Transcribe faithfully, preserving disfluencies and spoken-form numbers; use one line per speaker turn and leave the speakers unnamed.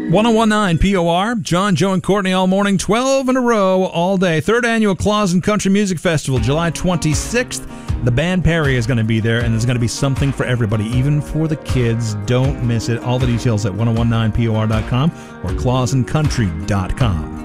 ten nineteen P O R, John, Joe, and Courtney all morning, twelve in a row, all day. Third annual Claus and Country Music Festival, July twenty-sixth. The band Perry is going to be there, and there's going to be something for everybody, even for the kids. Don't miss it. All the details at ten nineteen P O R dot com or claus and country dot com.